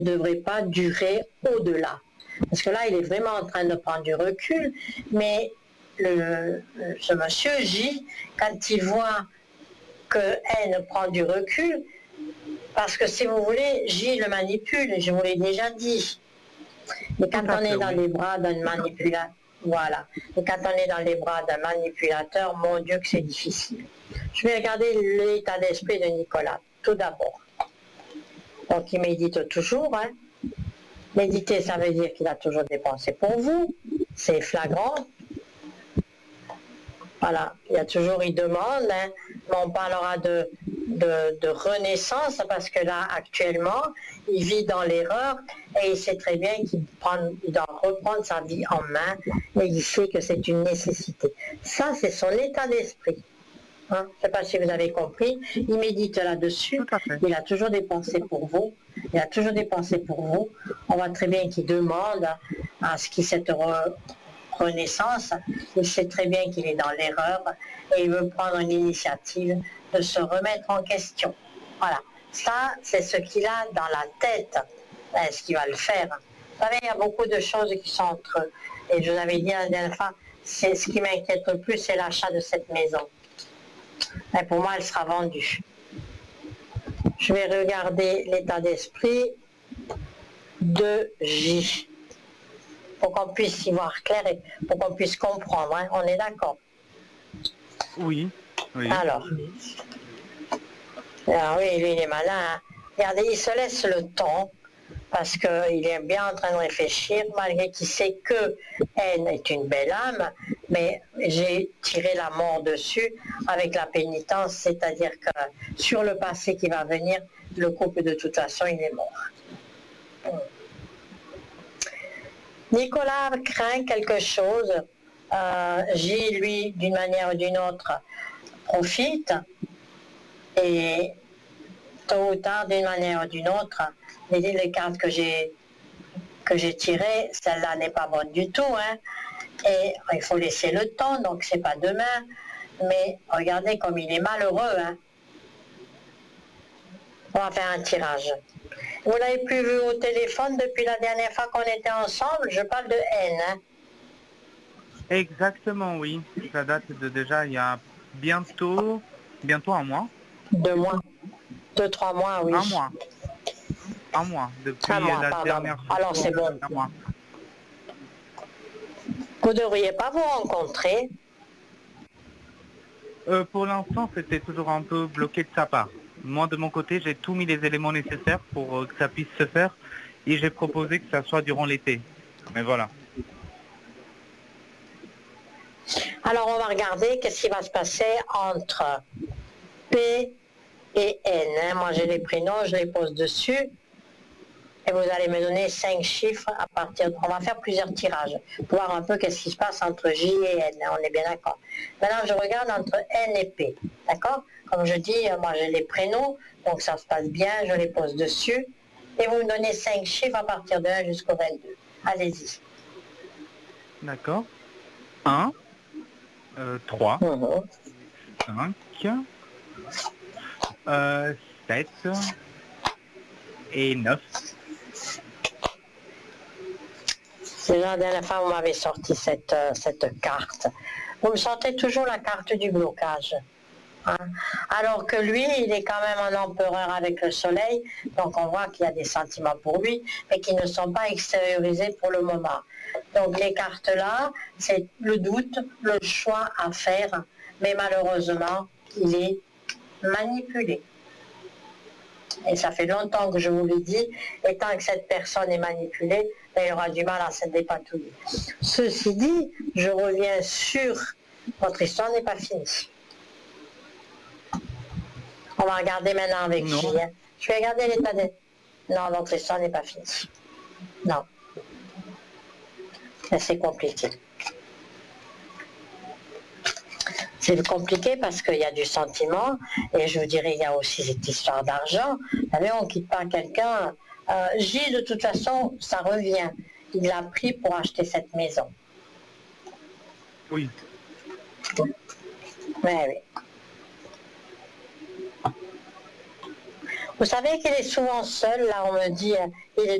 ne devrait pas durer au-delà. Parce que là, il est vraiment en train de prendre du recul, mais ce monsieur J, quand il voit que N prend du recul, parce que si vous voulez, J le manipule, je vous l'ai déjà dit. Et quand on est dans les bras d'un manipulateur, voilà. Et quand on est dans les bras d'un manipulateur, mon Dieu que c'est difficile. Je vais regarder l'état d'esprit de Nicolas, tout d'abord. Donc il médite toujours, hein. Méditer, ça veut dire qu'il a toujours des pensées pour vous, c'est flagrant. Voilà, il demande, hein, mais on parlera de renaissance parce que là, actuellement, il vit dans l'erreur et il sait très bien qu'il doit reprendre sa vie en main et il sait que c'est une nécessité. Ça, c'est son état d'esprit. Hein, je ne sais pas si vous avez compris, il médite là-dessus, il a toujours des pensées pour vous, on voit très bien qu'il demande à ce qu'il cette renaissance, il sait très bien qu'il est dans l'erreur et il veut prendre une initiative de se remettre en question. Voilà, ça c'est ce qu'il a dans la tête, ce qu'il va le faire. Vous savez, il y a beaucoup de choses qui sont entre eux, et je vous avais dit la dernière fois, c'est ce qui m'inquiète le plus, c'est l'achat de cette maison. Et pour moi, elle sera vendue. Je vais regarder l'état d'esprit de J. Pour qu'on puisse y voir clair et pour qu'on puisse comprendre. Hein. On est d'accord? Oui. Alors oui, lui, il est malin. Hein. Regardez, il se laisse le temps parce qu'il est bien en train de réfléchir, malgré qu'il sait que N est une belle âme, mais j'ai tiré la mort dessus avec la pénitence, c'est-à-dire que sur le passé qui va venir, le couple de toute façon, il est mort. Nicolas craint quelque chose, J, lui, d'une manière ou d'une autre, profite, et tôt ou tard, d'une manière ou d'une autre, les cartes que j'ai tirées, celle-là n'est pas bonne du tout, hein, et il faut laisser le temps, donc c'est pas demain, mais regardez comme il est malheureux, hein. On va faire un tirage. Vous l'avez plus vu au téléphone depuis la dernière fois qu'on était ensemble, je parle de N, hein. Exactement, oui. Ça date de déjà il y a bientôt un mois. 2 mois. 2-3 mois, oui. Un mois, depuis la pardon. dernière fois. Alors c'est bon. Un mois. Vous ne devriez pas vous rencontrer. Pour l'instant, c'était toujours un peu bloqué de sa part. Moi, de mon côté, j'ai tout mis les éléments nécessaires pour que ça puisse se faire et j'ai proposé que ça soit durant l'été. Mais voilà. Alors on va regarder qu'est-ce qui va se passer entre P et N. Hein. Moi j'ai les prénoms, je les pose dessus. Et vous allez me donner 5 chiffres à partir de... On va faire plusieurs tirages pour voir un peu qu'est-ce qui se passe entre J et N. Hein. On est bien d'accord. Maintenant je regarde entre N et P. D'accord? Comme je dis, moi j'ai les prénoms, donc ça se passe bien, je les pose dessus. Et vous me donnez 5 chiffres à partir de 1 jusqu'au 22. Allez-y. D'accord. 1, 3, 5, 7 et 9. C'est la dernière fois que vous m'avez sorti cette carte. Vous me sortez toujours la carte du blocage. Hein? Alors que lui, il est quand même un empereur avec le soleil, donc on voit qu'il y a des sentiments pour lui, mais qui ne sont pas extériorisés pour le moment. Donc les cartes là, c'est le doute, le choix à faire, mais malheureusement, il est manipulé. Et ça fait longtemps que je vous le dis, et tant que cette personne est manipulée, il aura du mal à se dépatouiller. Ceci dit, je reviens sur votre histoire n'est pas finie. On va regarder maintenant avec J. Hein. Je vais regarder l'état des... Non, notre histoire n'est pas finie. Non. C'est compliqué. C'est compliqué parce qu'il y a du sentiment, et je vous dirais, il y a aussi cette histoire d'argent. Vous savez, on ne quitte pas quelqu'un. J, de toute façon, ça revient. Il l'a pris pour acheter cette maison. Oui. Oui, oui. Vous savez qu'il est souvent seul, là, on me dit, il est